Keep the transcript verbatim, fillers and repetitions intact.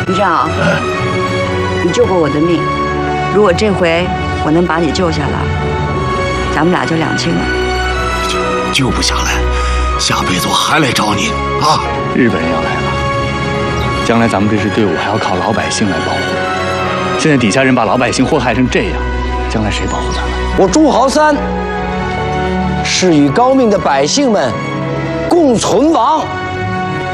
于正，你救过我的命，如果这回我能把你救下来，咱们俩就两清了。 救不下来，下辈子我还来找你啊！ 日本人要来了，将来咱们这支队伍还要靠老百姓来保护。现在底下人把老百姓祸害成这样，将来谁保护咱们？ 我朱豪三是与高明的百姓们共存亡。